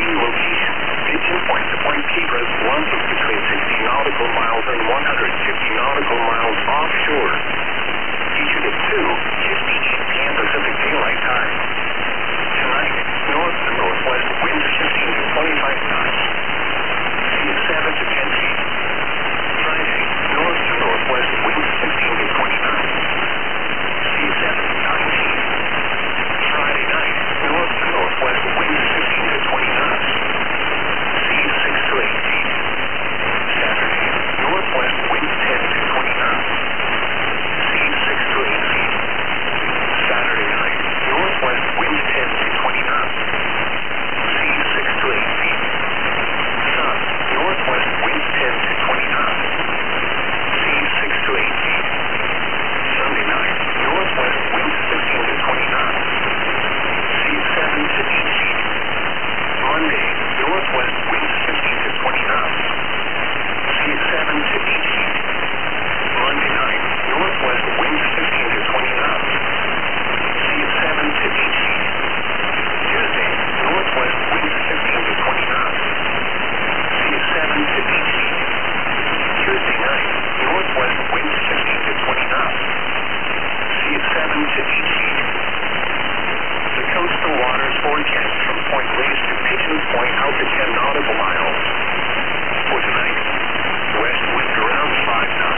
location. Pigeon Point to Point Kibras, winds between 60 nautical miles and 150 nautical miles offshore. Eastern at 2:58 p.m. Pacific Daylight Time. Tonight, north to northwest winds 15 to 25 knots. Sea 7 to 10 feet. Friday, north to northwest winds 15 to 20 knots. Sea 7 to 9 feet. Friday night, north to northwest winds 15 to 20 knots. Sea 6 to 8 feet. Saturday, northwest winds 10 to 20 knots. Sea 6 to 8 feet. Saturday night, northwest winds 10 to 20 knots. Sea 6 to 8 feet. Sun, northwest winds 10 to 20 knots. Sea 6 to 8 feet. Sunday night, northwest winds 15 to 20 knots. Sea 7 to 8 feet. Monday, northwest winds 15 to 20 knots. Sea 7 to 8 feet. Monday night, northwest winds 15 to 20 knots. Sea 7 to 8 feet. Tuesday, northwest winds 15 to 20 knots. Sea 7 to 8 feet. Tuesday night, northwest winds 15 to 20 knots. Sea 7 to 8 feet. The coastal waters forecast from Point Reyes to Pigeons Point out to 10 nautical miles. For tonight, west wind around 5 knots.